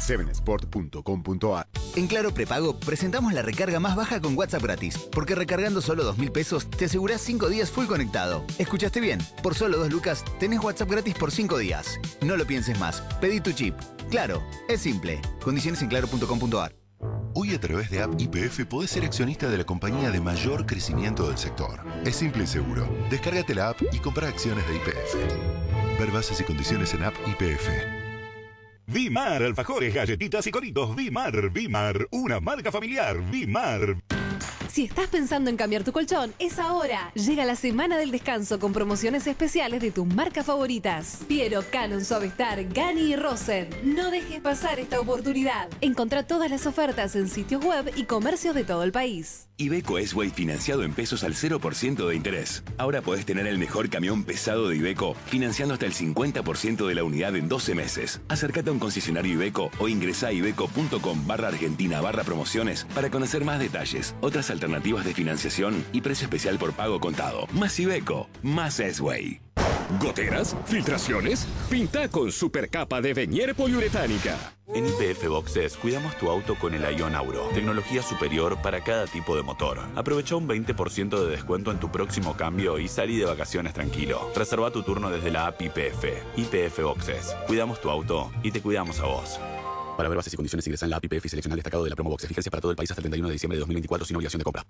7sport.com.ar. En Claro Prepago presentamos la recarga más baja con WhatsApp gratis, porque recargando solo 2.000 pesos te asegurás 5 días full conectado. ¿Escuchaste bien? Por solo 2 lucas tenés WhatsApp gratis por 5 días. No lo pienses más. Pedí tu chip. Claro, es simple. Condiciones en claro.com.ar. Hoy a través de App YPF podés ser accionista de la compañía de mayor crecimiento del sector. Es simple y seguro. Descárgate la app y compra acciones de YPF. Ver bases y condiciones en App YPF. Vimar, alfajores, galletitas y coritos. Vimar, una marca familiar. Vimar. Si estás pensando en cambiar tu colchón, es ahora. Llega la semana del descanso con promociones especiales de tus marcas favoritas. Piero, Canon, Suavestar, Gani y Rosen. No dejes pasar esta oportunidad. Encontrá todas las ofertas en sitios web y comercios de todo el país. Iveco S-Way financiado en pesos al 0% de interés. Ahora podés tener el mejor camión pesado de Iveco financiando hasta el 50% de la unidad en 12 meses. Acércate a un concesionario Iveco o ingresá a iveco.com/argentina/promociones para conocer más detalles, otras alternativas de financiación y precio especial por pago contado. Más Iveco, más S-Way. ¿Goteras? ¿Filtraciones? Pinta con supercapa de Venier poliuretánica. En YPF Boxes cuidamos tu auto con el Ion Auro. Tecnología superior para cada tipo de motor. Aprovecha un 20% de descuento en tu próximo cambio y salí de vacaciones tranquilo. Reserva tu turno desde la app YPF. YPF Boxes. Cuidamos tu auto y te cuidamos a vos. Para ver bases y condiciones ingresa en la app YPF y selecciona el destacado de la promo Boxes. Vigencia para todo el país hasta el 31 de diciembre de 2024 sin obligación de compra.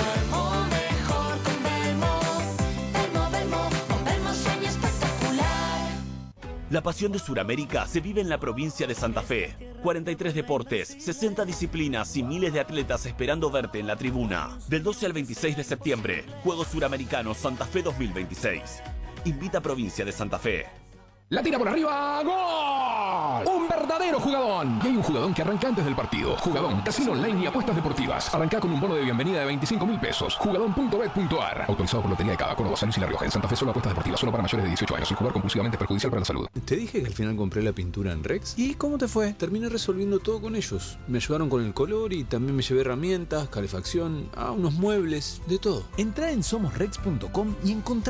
La pasión de Sudamérica se vive en la provincia de Santa Fe. 43 deportes, 60 disciplinas y miles de atletas esperando verte en la tribuna. Del 12 al 26 de septiembre, Juegos Suramericanos Santa Fe 2026. Invita Provincia de Santa Fe. La tira por arriba, ¡gol! Un verdadero jugadón. Y hay un jugadón que arranca antes del partido. Jugadón, casino online y apuestas deportivas. Arranca con un bono de bienvenida de 25.000 pesos. Jugadón.bet.ar. Autorizado por Lotería de Cava, Córdoba, San Luis y La Rioja. En Santa Fe solo apuestas deportivas, solo para mayores de 18 años. Sin jugar compulsivamente es perjudicial para la salud. Te dije que al final compré la pintura en Rex. ¿Y cómo te fue? Terminé resolviendo todo con ellos. Me ayudaron con el color y también me llevé herramientas, calefacción, unos muebles, de todo. Entrá en somosrex.com y encontrá